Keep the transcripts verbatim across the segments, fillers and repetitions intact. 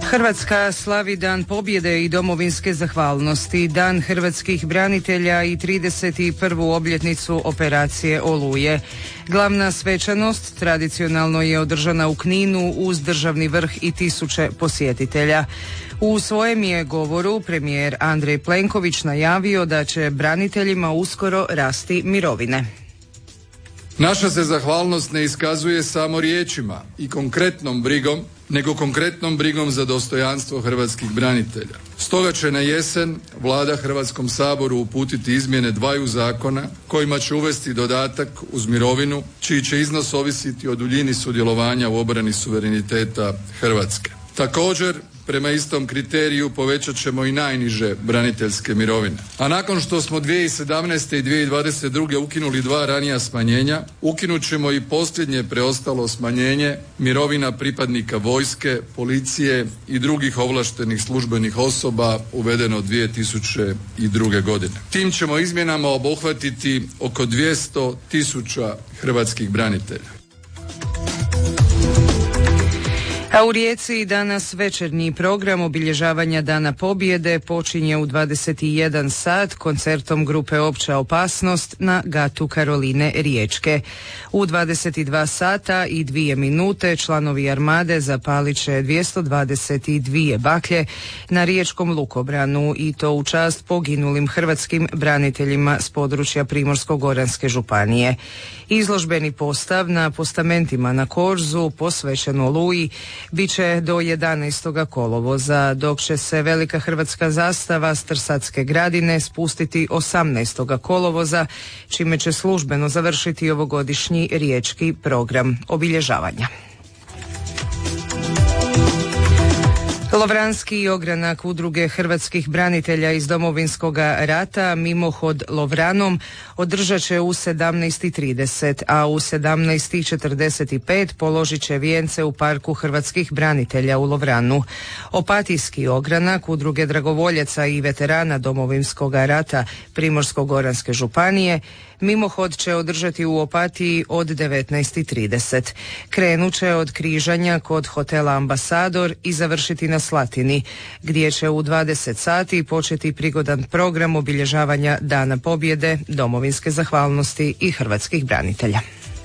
Hrvatska slavi Dan pobjede i domovinske zahvalnosti, Dan hrvatskih branitelja i trideset prvu obljetnicu operacije Oluje. Glavna svečanost tradicionalno je održana u Kninu uz državni vrh i tisuće posjetitelja. U svojem je govoru premijer Andrej Plenković najavio da će braniteljima uskoro rasti mirovine. Naša se zahvalnost ne iskazuje samo riječima i konkretnom brigom, nego konkretnom brigom za dostojanstvo hrvatskih branitelja. Stoga će na jesen Vlada Hrvatskom saboru uputiti izmjene dvaju zakona kojima će uvesti dodatak uz mirovinu, čiji će iznos ovisiti o duljini sudjelovanja u obrani suvereniteta Hrvatske. Također, prema istom kriteriju povećat ćemo i najniže braniteljske mirovine. A nakon što smo dvije tisuće sedamnaeste. i dvije tisuće dvadeset druge. ukinuli dva ranija smanjenja, ukinut ćemo i posljednje preostalo smanjenje mirovina pripadnika vojske, policije i drugih ovlaštenih službenih osoba uvedeno dvije tisuće druge. godine. Tim ćemo izmjenama obuhvatiti oko dvjesto tisuća hrvatskih branitelja. A u Rijeci danas večernji program obilježavanja Dana pobjede počinje u dvadeset jedan sat koncertom grupe Opća opasnost na gatu Karoline Riječke. U dvadeset dva sata i dvije minute članovi Armade zapalit će dvjesto dvadeset dvije baklje na riječkom lukobranu i to u čast poginulim hrvatskim braniteljima s područja Primorsko-goranske županije. Izložbeni postav na postamentima na Korzu posvećen Oluji bit će do jedanaestog kolovoza, dok će se velika hrvatska zastava s Trsatske gradine spustiti osamnaestog kolovoza, čime će službeno završiti ovogodišnji riječki program obilježavanja. Lovranski ogranak Udruge hrvatskih branitelja iz Domovinskog rata Mimohod Lovranom održat će u sedamnaest i trideset, a u sedamnaest i četrdeset pet položit će vijence u Parku hrvatskih branitelja u Lovranu. Opatijski ogranak Udruge dragovoljaca i veterana Domovinskog rata Primorsko-goranske županije mimohod će održati u Opatiji od devetnaest i trideset. Krenut će od križanja kod hotela Ambasador i završiti na Slatini, gdje će u dvadeset sati početi prigodan program obilježavanja Dana pobjede, domovinske zahvalnosti i hrvatskih branitelja.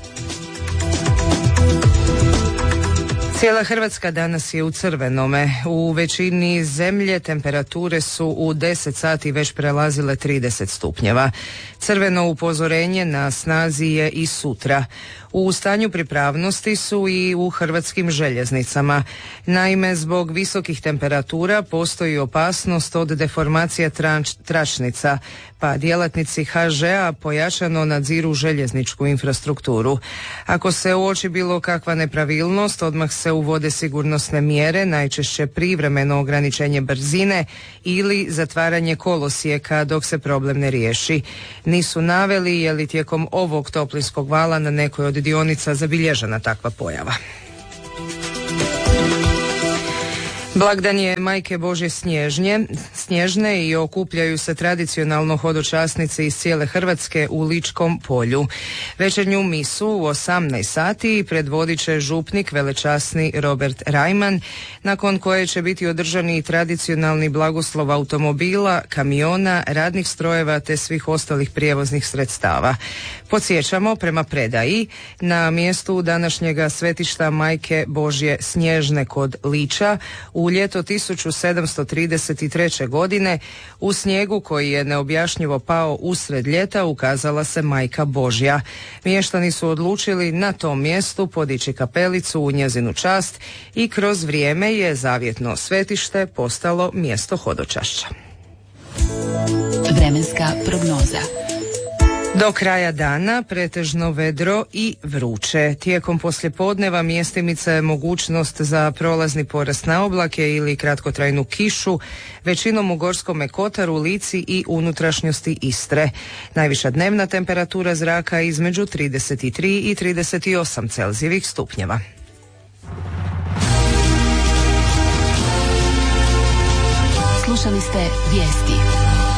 Cijela Hrvatska danas je u crvenome. U većini zemlje temperature su u deset sati već prelazile trideset stupnjeva. Crveno upozorenje na snazi je i sutra. U stanju pripravnosti su i u hrvatskim željeznicama. Naime, zbog visokih temperatura postoji opasnost od deformacija tranč, tračnica, pa djelatnici ha žea pojačano nadziru željezničku infrastrukturu. Ako se uoči bilo kakva nepravilnost, odmah se uvode sigurnosne mjere, najčešće privremeno ograničenje brzine ili zatvaranje kolosijeka dok se problem ne riješi. Nisu naveli je li tijekom ovog toplinskog vala na nekoj od dionica zabilježena takva pojava. Blagdan je Majke Božje snježnje, snježne i okupljaju se tradicionalno hodočasnice iz cijele Hrvatske u Ličkom polju. Večernju misu u osamnaest sati predvodit će župnik velečasni Robert Rajman, nakon koje će biti održani tradicionalni blagoslov automobila, kamiona, radnih strojeva te svih ostalih prijevoznih sredstava. Podsjećamo, prema predaji, na mjestu današnjega svetišta Majke Božje snježne kod Liča u ljeto tisuću sedamsto trideset treće. godine u snijegu koji je neobjašnjivo pao usred ljeta ukazala se Majka Božja. Mještani su odlučili na tom mjestu podići kapelicu u njezinu čast i kroz vrijeme je zavjetno svetište postalo mjesto hodočašća. Vremenska prognoza. Do kraja dana pretežno vedro i vruće. Tijekom poslijepodneva mjestimica je mogućnost za prolazni porast na oblake ili kratkotrajnu kišu, većinom u Gorskome kotaru, Lici i unutrašnjosti Istre. Najviša dnevna temperatura zraka između trideset tri i trideset osam Celzijevih stupnjeva. Slušali ste vijesti.